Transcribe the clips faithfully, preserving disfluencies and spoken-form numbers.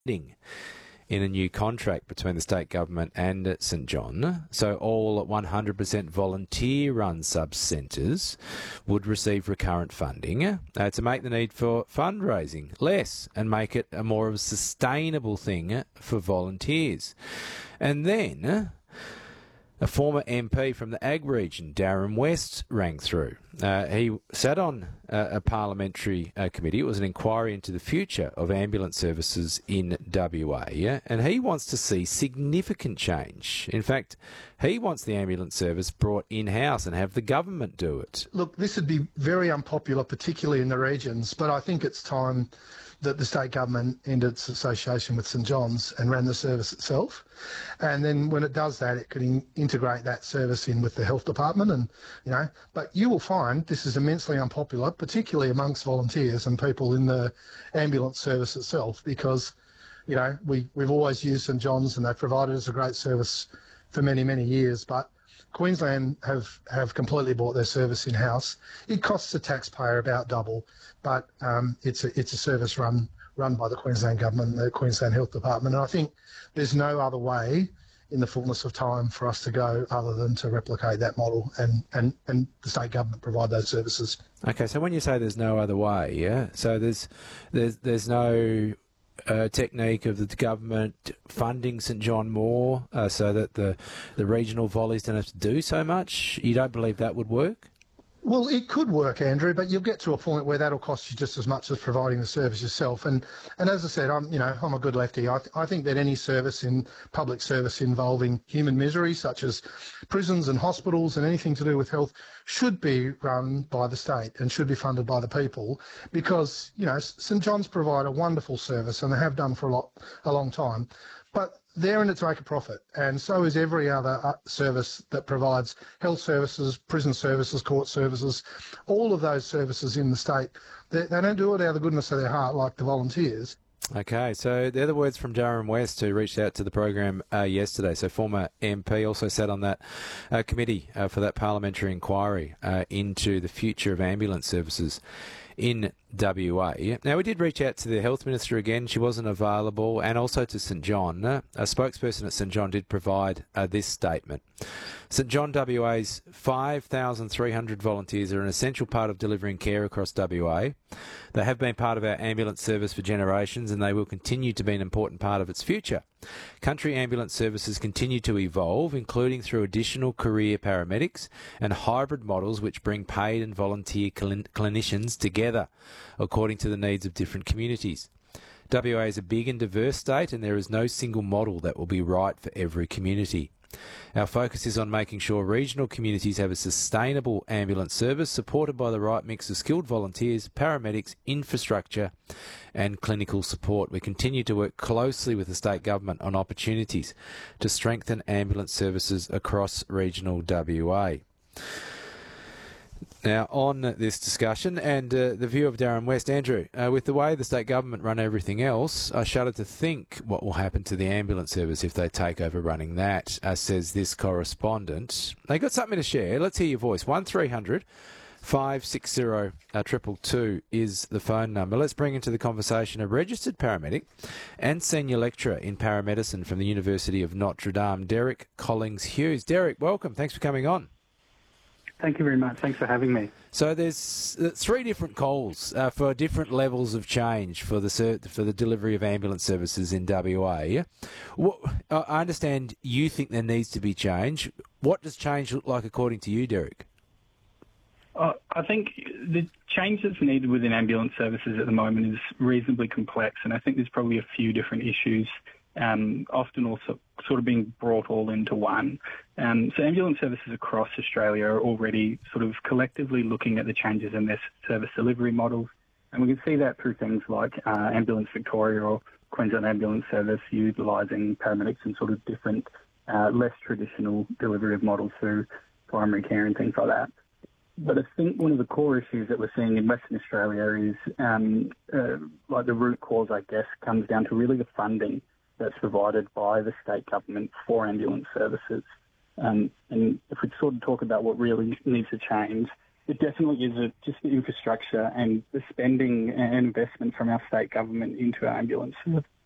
funding in a new contract between the state government and St John. So all one hundred percent volunteer-run sub-centres would receive recurrent funding uh, to make the need for fundraising less and make it a more of a sustainable thing for volunteers. And then a former M P from the Ag region, Darren West, rang through. Uh, he sat on uh, a parliamentary uh, committee. It was an inquiry into the future of ambulance services in W A, yeah? And he wants to see significant change. In fact, he wants the ambulance service brought in-house and have the government do it. Look, this would be very unpopular, particularly in the regions, but I think it's time that the state government ended its association with St John's and ran the service itself. And then when it does that, it could in- integrate that service in with the health department. And, you know, but you will find this is immensely unpopular, particularly amongst volunteers and people in the ambulance service itself, because, you know, we, we've always used St John's and they've provided us a great service for many, many years. But Queensland have, have completely bought their service in-house. It costs the taxpayer about double, but um, it's a it's a service run run by the Queensland Government and the Queensland Health Department. And I think there's no other way in the fullness of time for us to go other than to replicate that model and, and, and the state government provide those services. Okay, so when you say there's no other way, yeah, so there's there's there's no uh, technique of the government funding St John more uh, so that the the regional volleys don't have to do so much. You don't believe that would work? Well, it could work, Andrew, but you'll get to a point where that'll cost you just as much as providing the service yourself. And and as I said, I'm you know I'm a good lefty. I, th- I think that any service in public service involving human misery, such as prisons and hospitals and anything to do with health, should be run by the state and should be funded by the people, because you know St John's provide a wonderful service and they have done for a lot a long time, but they're in it to make a profit, and so is every other service that provides health services, prison services, court services, all of those services in the state. They, they don't do it out of the goodness of their heart like the volunteers. Okay, so they're the words from Darren West, who reached out to the program uh, yesterday. So former M P, also sat on that uh, committee uh, for that parliamentary inquiry uh, into the future of ambulance services in W A. Now, we did reach out to the Health Minister again. She wasn't available, and also to St John. A spokesperson at St John did provide uh, this statement. St John W A's five thousand three hundred volunteers are an essential part of delivering care across W A. They have been part of our ambulance service for generations, and they will continue to be an important part of its future. Country ambulance services continue to evolve, including through additional career paramedics and hybrid models which bring paid and volunteer clin- clinicians together according to the needs of different communities. W A is a big and diverse state, and there is no single model that will be right for every community. Our focus is on making sure regional communities have a sustainable ambulance service supported by the right mix of skilled volunteers, paramedics, infrastructure and clinical support. We continue to work closely with the state government on opportunities to strengthen ambulance services across regional W A. Now, on this discussion and uh, the view of Darren West, Andrew, uh, with the way the state government run everything else, I shudder to think what will happen to the ambulance service if they take over running that, uh, says this correspondent. They got something to share. Let's hear your voice. one three hundred five six zero two two two is the phone number. Let's bring into the conversation a registered paramedic and senior lecturer in paramedicine from the University of Notre Dame, Derek Collings-Hughes. Derek, welcome. Thanks for coming on. Thank you very much. Thanks for having me. So there's three different calls uh, for different levels of change for the ser- for the delivery of ambulance services in W A. What, I understand you think there needs to be change. What does change look like according to you, Derek? Uh, I think the change that's needed within ambulance services at the moment is reasonably complex, and I think there's probably a few different issues, um, often also sort of being brought all into one. Um, so ambulance services across Australia are already sort of collectively looking at the changes in their service delivery models, and we can see that through things like uh, Ambulance Victoria or Queensland Ambulance Service utilising paramedics in sort of different, uh, less traditional delivery of models through primary care and things like that. But I think one of the core issues that we're seeing in Western Australia is, um, uh, like the root cause, I guess, comes down to really the funding that's provided by the state government for ambulance services. Um, and if we sort of talk about what really needs to change, it definitely is a, just the infrastructure and the spending and investment from our state government into our ambulance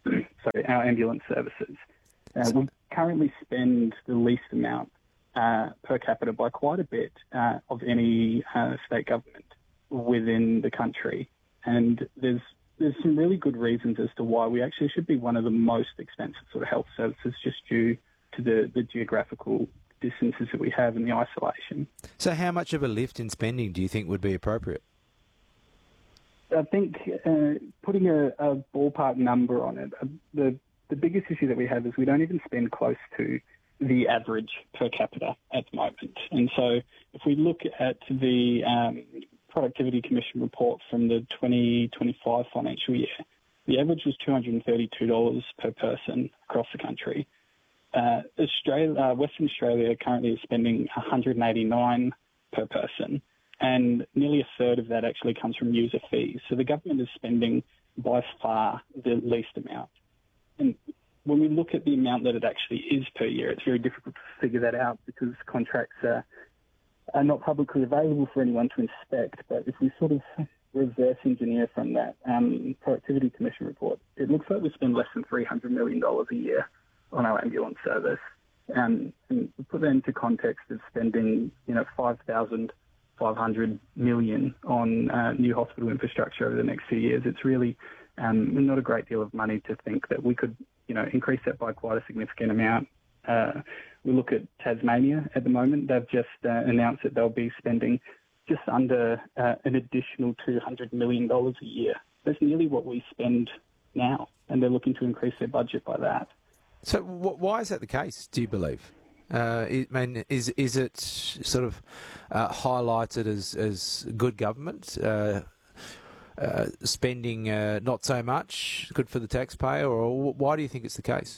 sorry, our ambulance services. Uh, we currently spend the least amount uh, per capita by quite a bit uh, of any uh, state government within the country. And there's there's some really good reasons as to why we actually should be one of the most expensive sort of health services, just due to the, the geographical distances that we have and the isolation. So how much of a lift in spending do you think would be appropriate? I think uh, putting a, a ballpark number on it, uh, the the biggest issue that we have is we don't even spend close to the average per capita at the moment. And so if we look at the um, Productivity Commission report from the twenty twenty-five financial year, the average was two hundred thirty-two dollars per person across the country. Uh, Australia, uh, Western Australia currently is spending one hundred eighty-nine dollars per person, and nearly a third of that actually comes from user fees. So the government is spending by far the least amount. And when we look at the amount that it actually is per year, it's very difficult to figure that out because contracts are, are not publicly available for anyone to inspect. But if we sort of reverse engineer from that um, Productivity Commission report, it looks like we spend less than three hundred million dollars a year on our ambulance service. Um, and we put that into context of spending, you know, five thousand five hundred million dollars on uh, new hospital infrastructure over the next few years. It's really um, not a great deal of money to think that we could, you know, increase that by quite a significant amount. Uh, we look at Tasmania at the moment. They've just uh, announced that they'll be spending just under uh, an additional two hundred million dollars a year. That's nearly what we spend now, and they're looking to increase their budget by that. So wh- why is that the case, do you believe? Uh, I mean, is is it sort of uh, highlighted as, as good government, uh, uh, spending uh, not so much, good for the taxpayer, or why do you think it's the case?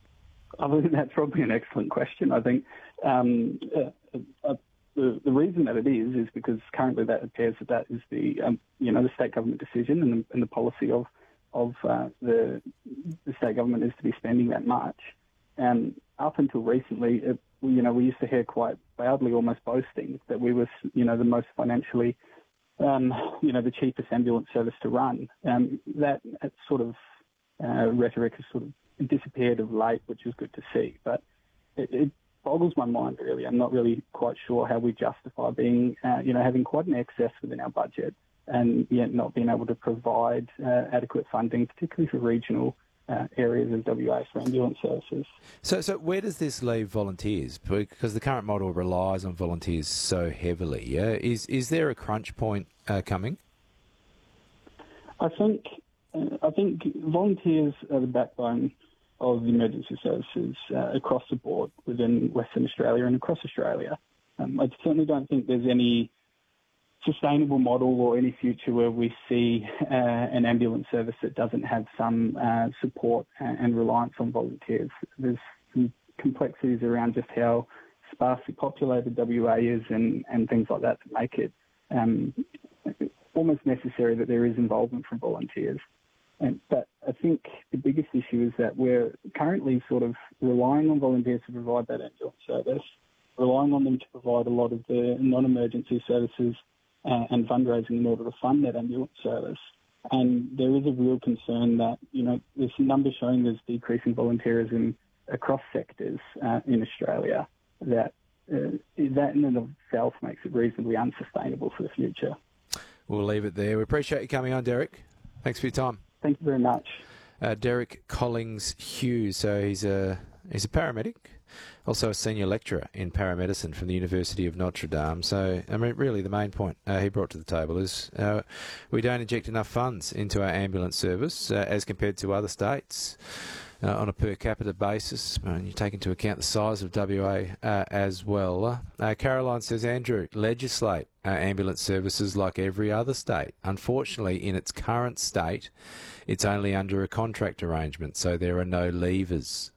I think that's probably an excellent question. I think um, uh, uh, the, the reason that it is is because currently that appears that that is the um, you know the state government decision and the, and the policy of of uh, the the state government is to be spending that much. And up until recently, it, you know, we used to hear quite loudly, almost boasting, that we were, you know, the most financially, um, you know, the cheapest ambulance service to run. Um, that, that sort of uh, rhetoric has sort of disappeared of late, which is good to see. But it, it boggles my mind, really. I'm not really quite sure how we justify being, uh, you know, having quite an excess within our budget and yet not being able to provide uh, adequate funding, particularly for regional Uh, areas of W A for ambulance services. So, so where does this leave volunteers? Because the current model relies on volunteers so heavily. Yeah? Is is there a crunch point uh, coming? I think uh, I think volunteers are the backbone of the emergency services uh, across the board within Western Australia and across Australia. Um, I certainly don't think there's any sustainable model or any future where we see uh, an ambulance service that doesn't have some uh, support and, and reliance on volunteers. There's some complexities around just how sparsely populated W A is and, and things like that to make it um, almost necessary that there is involvement from volunteers. And, but I think the biggest issue is that we're currently sort of relying on volunteers to provide that ambulance service, relying on them to provide a lot of the non-emergency services Uh, and fundraising in order to fund that ambulance service. And there is a real concern that, you know, there's some numbers showing there's decreasing volunteerism across sectors uh, in Australia that uh, that in and of itself makes it reasonably unsustainable for the future. We'll leave it there. We appreciate you coming on, Derek. Thanks for your time. Thank you very much. Uh, Derek Collings Hughes, so he's a he's a paramedic, also a senior lecturer in paramedicine from the University of Notre Dame. So, I mean, really the main point uh, he brought to the table is uh, we don't inject enough funds into our ambulance service uh, as compared to other states uh, on a per capita basis. And you take into account the size of W A uh, as well. Uh, Caroline says, Andrew, legislate uh, ambulance services like every other state. Unfortunately, in its current state, it's only under a contract arrangement, so there are no levers.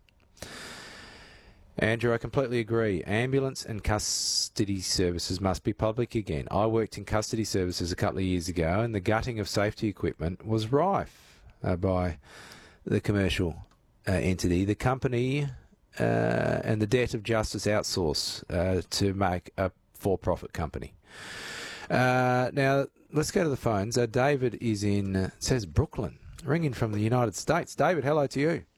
Andrew, I completely agree. Ambulance and custody services must be public again. I worked in custody services a couple of years ago, and the gutting of safety equipment was rife uh, by the commercial uh, entity, the company, uh, and the debt of justice outsource uh, to make a for-profit company. Uh, now, let's go to the phones. Uh, David is in, uh, says Brooklyn. ringing from the United States. David, hello to you.